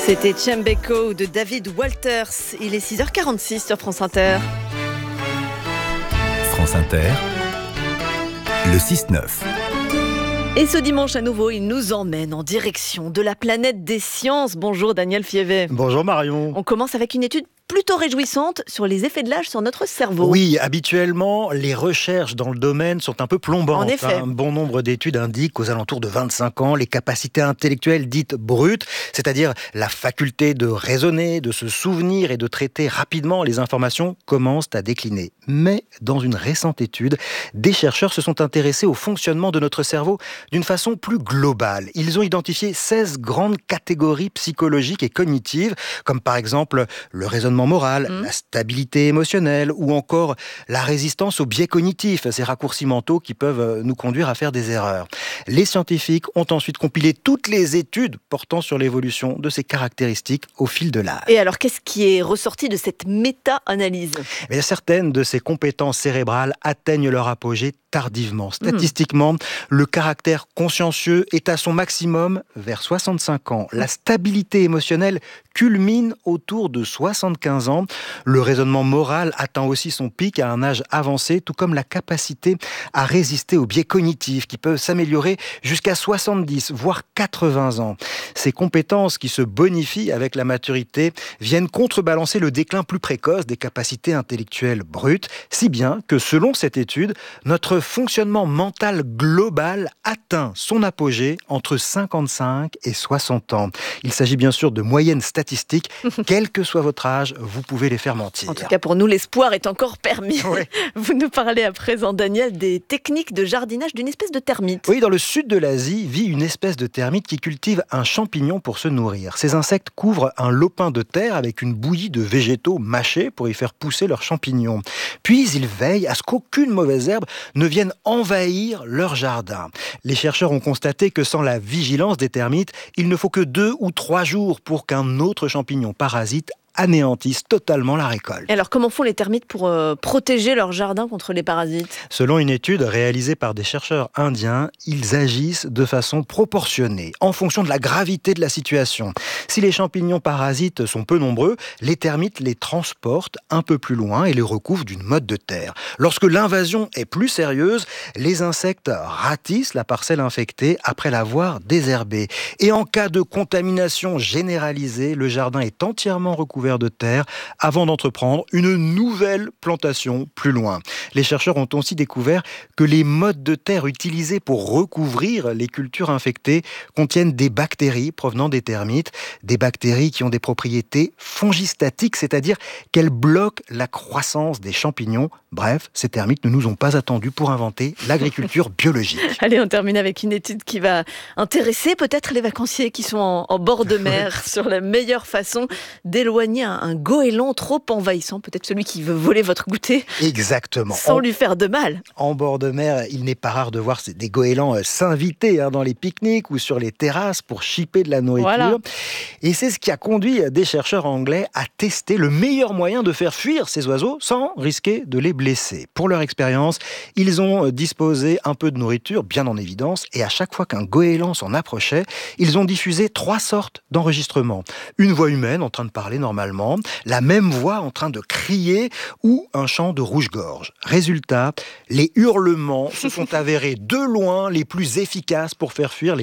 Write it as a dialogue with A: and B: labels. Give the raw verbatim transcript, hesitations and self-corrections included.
A: C'était Chembeko de David Walters. Il est six heures quarante-six sur France Inter.
B: France Inter, le six neuf.
A: Et ce dimanche à nouveau, il nous emmène en direction de la planète des sciences. Bonjour Daniel Fievet.
C: Bonjour Marion.
A: On commence avec une étude plutôt réjouissante sur les effets de l'âge sur notre cerveau.
C: Oui, habituellement, les recherches dans le domaine sont un peu plombantes.
A: En effet.
C: Un bon nombre d'études indiquent qu'aux alentours de vingt-cinq ans, les capacités intellectuelles dites brutes, c'est-à-dire la faculté de raisonner, de se souvenir et de traiter rapidement les informations, commencent à décliner. Mais dans une récente étude, des chercheurs se sont intéressés au fonctionnement de notre cerveau d'une façon plus globale. Ils ont identifié seize grandes catégories psychologiques et cognitives, comme par exemple le raisonnement moral, mmh. la stabilité émotionnelle ou encore la résistance aux biais cognitifs, ces raccourcis mentaux qui peuvent nous conduire à faire des erreurs. Les scientifiques ont ensuite compilé toutes les études portant sur l'évolution de ces caractéristiques au fil de l'âge.
A: Et alors, qu'est-ce qui est ressorti de cette méta-analyse ?
C: Mais certaines de ces compétences cérébrales atteignent leur apogée tardivement. Statistiquement, mmh. le caractère consciencieux est à son maximum vers soixante-cinq ans. La stabilité émotionnelle culmine autour de soixante-quinze ans. Le raisonnement moral atteint aussi son pic à un âge avancé, tout comme la capacité à résister aux biais cognitifs qui peuvent s'améliorer jusqu'à soixante-dix, voire quatre-vingts ans. Ces compétences qui se bonifient avec la maturité viennent contrebalancer le déclin plus précoce des capacités intellectuelles brutes, si bien que selon cette étude, notre fonctionnement mental global atteint son apogée entre cinquante-cinq et soixante ans. Il s'agit bien sûr de moyennes statistiques. Quel que soit votre âge, vous pouvez les faire mentir.
A: En tout cas, pour nous, l'espoir est encore permis.
C: Oui.
A: Vous nous parlez à présent, Daniel, des techniques de jardinage d'une espèce de termite.
C: Oui, dans le sud de l'Asie vit une espèce de termite qui cultive un champignon pour se nourrir. Ces insectes couvrent un lopin de terre avec une bouillie de végétaux mâchés pour y faire pousser leurs champignons. Puis ils veillent à ce qu'aucune mauvaise herbe ne viennent envahir leur jardin. Les chercheurs ont constaté que sans la vigilance des termites, il ne faut que deux ou trois jours pour qu'un autre champignon parasite anéantissent totalement la récolte.
A: Et alors, comment font les termites pour euh, protéger leur jardin contre les parasites ?
C: Selon une étude réalisée par des chercheurs indiens, ils agissent de façon proportionnée, en fonction de la gravité de la situation. Si les champignons parasites sont peu nombreux, les termites les transportent un peu plus loin et les recouvrent d'une motte de terre. Lorsque l'invasion est plus sérieuse, les insectes ratissent la parcelle infectée après l'avoir désherbée. Et en cas de contamination généralisée, le jardin est entièrement recouvert de terre avant d'entreprendre une nouvelle plantation plus loin. Les chercheurs ont aussi découvert que les mottes de terre utilisées pour recouvrir les cultures infectées contiennent des bactéries provenant des termites, des bactéries qui ont des propriétés fongistatiques, c'est-à-dire qu'elles bloquent la croissance des champignons. Bref, ces termites ne nous ont pas attendus pour inventer l'agriculture biologique.
A: Allez, on termine avec une étude qui va intéresser peut-être les vacanciers qui sont en, en bord de mer sur la meilleure façon d'éloigner un, un goéland trop envahissant, peut-être celui qui veut voler votre goûter.
C: Exactement.
A: Sans
C: en,
A: lui faire de mal.
C: En bord de mer, il n'est pas rare de voir des goélands s'inviter hein, dans les pique-niques ou sur les terrasses pour chipper de la nourriture. Voilà. Et c'est ce qui a conduit des chercheurs anglais à tester le meilleur moyen de faire fuir ces oiseaux sans risquer de les blesser. Pour leur expérience, ils ont disposé un peu de nourriture bien en évidence et à chaque fois qu'un goéland s'en approchait, ils ont diffusé trois sortes d'enregistrements. Une voix humaine en train de parler normalement, la même voix en train de crier ou un chant de rouge-gorge. Résultat, les hurlements se sont avérés de loin les plus efficaces pour faire fuir les